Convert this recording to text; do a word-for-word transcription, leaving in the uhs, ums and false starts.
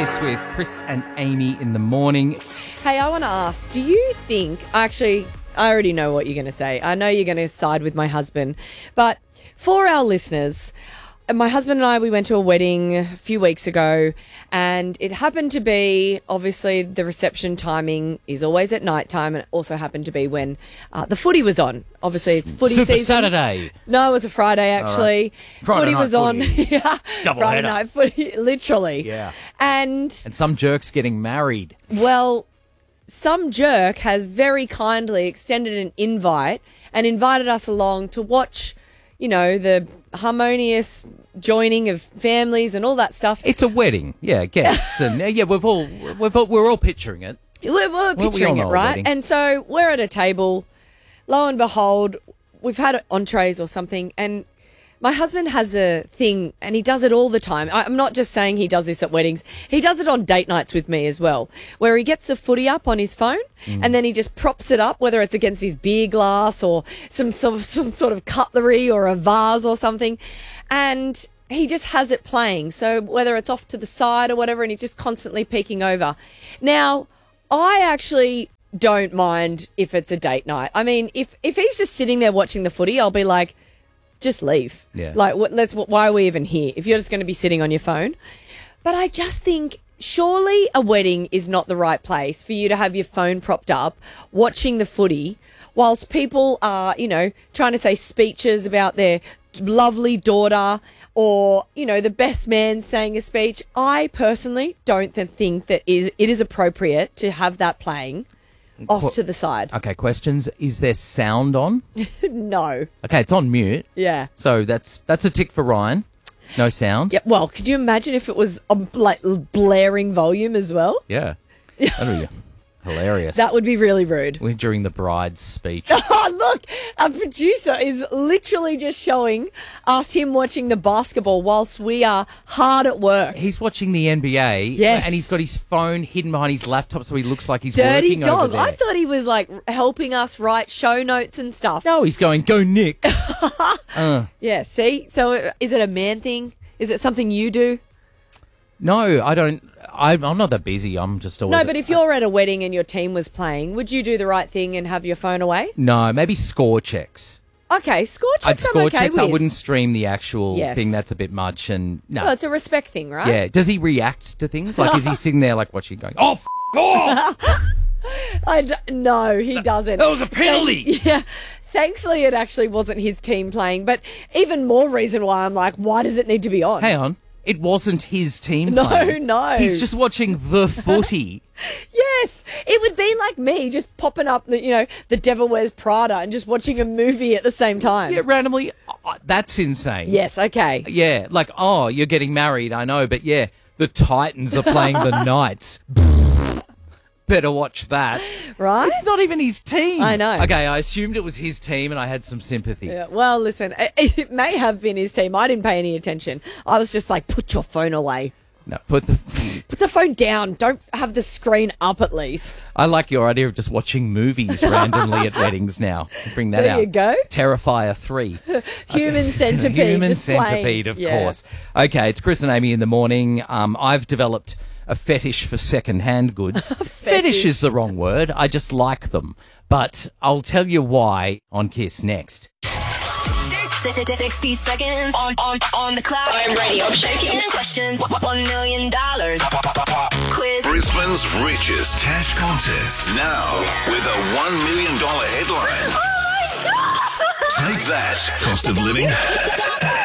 Kiss with Chris and Amy in the morning. Hey, I want to ask, do you think, actually, I already know what you're going to say. I know you're going to side with my husband. But for our listeners, my husband and I, we went to a wedding a few weeks ago, and it happened to be, obviously, the reception timing is always at night time, and it also happened to be when uh, the footy was on. Obviously, it's footy Super season. Saturday. No, it was a Friday, actually. Right. Friday footy night was on. footy. yeah. Double Friday header. night footy, literally. Yeah. And, And some jerk's getting married. well, some jerk has very kindly extended an invite and invited us along to watch, you know, the harmonious joining of families and all that stuff. It's a wedding. Yeah, guests. and uh, yeah, we've all, we've all, we're all picturing it. We're, we're Well, we all picturing know it, a right? wedding. And so we're at a table. Lo and behold, we've had entrees or something, and my husband has a thing, and he does it all the time. I- I'm not just saying he does this at weddings. He does it on date nights with me as well, where he gets the footy up on his phone, Mm. and then he just props it up, whether it's against his beer glass or some sort of, some sort of cutlery or a vase or something, and he just has it playing. So whether it's off to the side or whatever, and he's just constantly peeking over. Now, I actually don't mind if it's a date night. I mean, if if he's just sitting there watching the footy, I'll be like, just leave. Yeah. Like, what, let's. Why are we even here if you're just going to be sitting on your phone? But I just think surely a wedding is not the right place for you to have your phone propped up watching the footy whilst people are, you know, trying to say speeches about their lovely daughter, or, you know, the best man saying a speech. I personally don't th- think that is, it is appropriate to have that playing off Qu- to the side. Okay, questions. Is there sound on? No. Okay, it's on mute. Yeah. So that's that's a tick for Ryan. No sound. Yeah. Well, could you imagine if it was a like blaring volume as well? Yeah. That'd be hilarious. That would be really rude. We're during the bride's speech. Oh, look, our producer is literally just showing us him watching the basketball whilst we are hard at work. He's watching the N B A. Yes. And he's got his phone hidden behind his laptop so he looks like he's Dirty working over dog. there. I thought he was like helping us write show notes and stuff. No, he's going, go Knicks. uh, Yeah, see? So uh, is it a man thing? Is it something you do? no, I don't. I, I'm not that busy. I'm just always... No, but if you're at a wedding and your team was playing, would you do the right thing and have your phone away? No, maybe score checks. Okay, score checks I'd I'm score okay checks. with. I wouldn't stream the actual Yes. thing. That's a bit much. And no. Well, it's a respect thing, right? Yeah. Does he react to things? Like, is he sitting there like watching going, oh, f*** off! I d- no, he doesn't. That was a penalty! Thank- yeah. Thankfully, it actually wasn't his team playing. But even more reason why I'm like, why does it need to be on? Hang on. It wasn't his team No, playing. no. He's just watching the footy. Yes, it would be like me just popping up, the, you know, The Devil Wears Prada and just watching a movie at the same time. Yeah, randomly. uh, That's insane. Yes, okay. Yeah, like, oh, you're getting married, I know, but yeah, the Titans are playing the Knights. Better watch that. Right? It's not even his team. I know. Okay, I assumed it was his team and I had some sympathy. Yeah, well, listen, it, it may have been his team. I didn't pay any attention. I was just like, put your phone away. No, put the... Put the phone down. Don't have the screen up at least. I like your idea of just watching movies randomly at weddings now. Bring that There out. you go. Terrifier three. Human centipede. Human just playing. centipede, of Yeah. course. Okay, it's Chris and Amy in the morning. Um, I've developed a fetish for second-hand goods. Fetish is the wrong word. I just like them. But I'll tell you why on Kiss next. sixty seconds on, on, on the clock. I'm ready. I'm shaking. ten questions, one million dollars. Quiz. Brisbane's richest cash contest. Now with a one million dollars headline. Oh my God! Take that, cost of living.